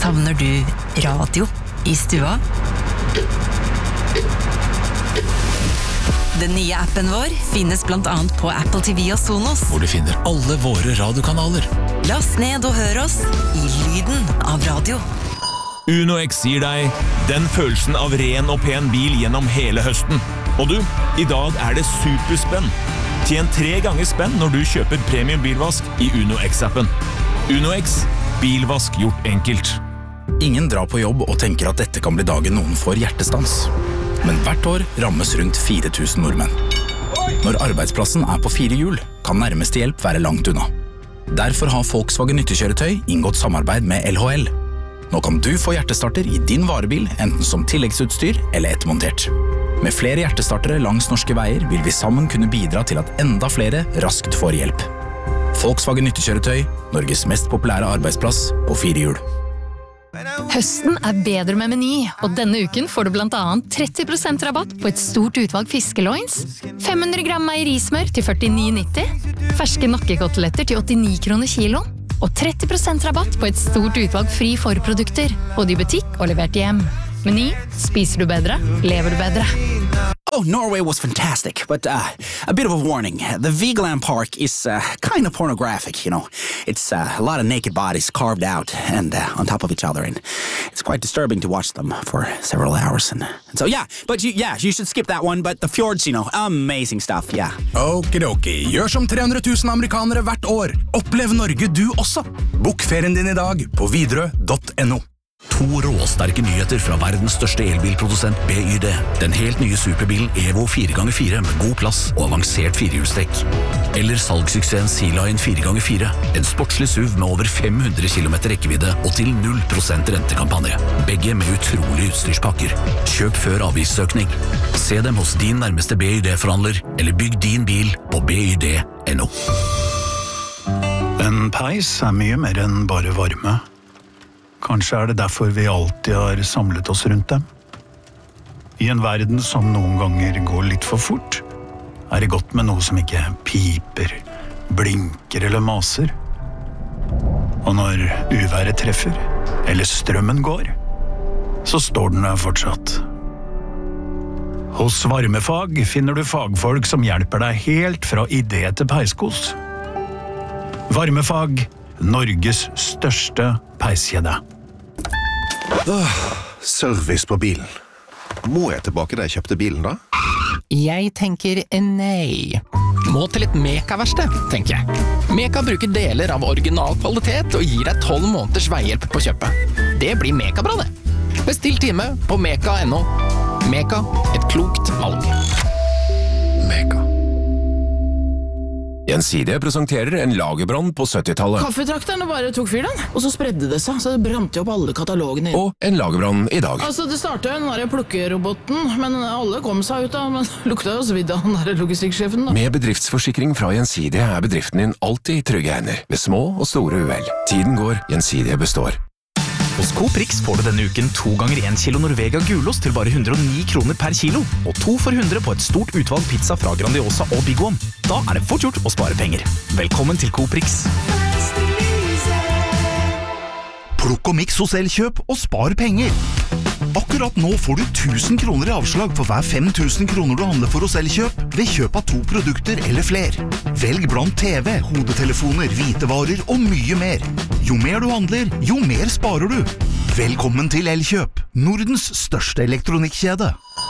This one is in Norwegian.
Savner du radio i stua? Den nye appen vår finnes blant annet på Apple TV og Sonos. Hvor du finner alle våre radiokanaler. Last ned og hør oss i lyden av radio. UnoX gir deg den følelsen av ren og pen bil gjennom hele høsten. Og du, i dag er det superspenn. Tjen 3 ganger spenn når du kjøper premium bilvask i UnoX-appen. UnoX, bilvask gjort enkelt. Ingen drar på jobb og tenker at dette kan bli dagen noen får hjertestans. Men hvert år rammes rundt 4000 nordmenn. Når arbeidsplassen er på 4 hjul, kan nærmeste hjelp være langt unna. Derfor har Volkswagen nyttekjøretøy inngått samarbeid med LHL. Nå kan du få hjertestarter i din varebil, enten som tilleggsutstyr eller ettermontert. Med flere hjertestartere langs norske veier vil vi sammen kunne bidra til at enda flere raskt får hjelp. Volkswagen nyttekjøretøy, Norges mest populære arbeidsplass på 4 hjul. Høsten er bedre med Meny, og denne uken får du blant annet 30% rabatt på et stort utvalg fiskeloins, 500 gram meierismør til 49,90, ferske nakkekoteletter til 89 kroner kiloen, og 30% rabatt på et stort utvalg fri forprodukter, både i butikk og levert hjem. Meny, spiser du bedre, lever du bedre. Oh, Norway was fantastic, but a bit of a warning. The Vigeland Park is kind of pornographic, you know. It's a lot of naked bodies carved out and on top of each other, and it's quite disturbing to watch them for several hours. And so, you should skip that one, but the fjords, you know, amazing stuff, yeah. Okidoki, gjør som 300 000 amerikanere hvert år. Opplev Norge du også. Bok ferien din i dag på Widerøe.no. 2 råsterke nyheter fra verdens største elbilprodusent BYD. Den helt nye superbilen Evo 4x4 med god plass og avansert 4-hjulstrekk. Eller salgssuksessen Sea-Line 4x4. En sportslig SUV med over 500 km rekkevidde og til 0% rentekampanje. Begge med utrolig utstyrspakker. Kjøp før avgiftsøkning. Se dem hos din nærmeste BYD-forhandler, eller bygg din bil på BYD.no. En peis er mye mer enn bare varme. Kanskje er det derfor vi alltid har samlet oss rundt dem. I en verden som noen ganger går litt for fort, er det godt med noe som ikke piper, blinker eller maser. Og når uværet treffer, eller strømmen går, så står den der fortsatt. Hos Varmefag finner du fagfolk som hjelper deg helt fra idé til peiskos. Varmefag, Norges største peiskjede. Service på bilen. Må jeg tilbake da jeg kjøpte bilen da? Jeg tenker nei. Må til et Meka-verksted, tenker jeg. Meka bruker deler av original kvalitet og gir deg 12 måneders veihjelp på kjøpet. Det blir Meka-bra det. Bestill time på Meka.no. Meka, et klokt valg. Meka. Gjensidige presenterer en lagerbrann på 70-tallet. Kaffetrakterne bare tok fyr den, og så spredde det seg, så det brant jo opp alle katalogene. Og en lagerbrann i dag. Altså, det startet jo den der plukkeroboten, men alle kom seg ut av, men lukta jo svidd av den der logistikksjefen da. Med bedriftsforsikring fra Gjensidige er bedriften din alltid i trygge hender, ved små og store uhell. Tiden går, Gjensidige består. Hos Coop Rix får du denne uken 2 ganger 1 kilo Norvega gulost til bare 109 kroner per kilo, og 2 for 100 på et stort utvalg pizza fra Grandiosa og Big One. Da er det fort gjort å spare penger. Velkommen til Coop Rix. Plukk og miks hos Elkjøp og spar penger. Akkurat nå får du 1000 kroner i avslag for hver 5000 kroner du handler for hos Elkjøp, ved kjøp av 2 produkter eller fler. Velg blant TV, hodetelefoner, hvitevarer og mye mer. Jo mer du handler, jo mer sparer du. Velkommen til Elkjøp, Nordens største elektronikkjede.